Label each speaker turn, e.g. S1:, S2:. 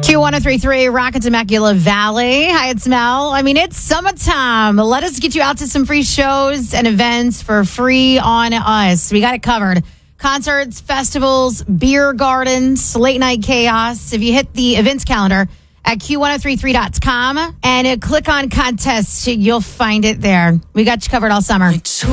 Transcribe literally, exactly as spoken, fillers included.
S1: Q one oh three point three, Rocket Temecula Valley. Hi, it's Mel. I mean, it's summertime. Let us get you out to some free shows and events for free on us. We got it covered. Concerts, festivals, beer gardens, late night chaos. If you hit the events calendar at Q one oh three three dot com and uh, click on contests, you'll find it there. We got you covered all summer.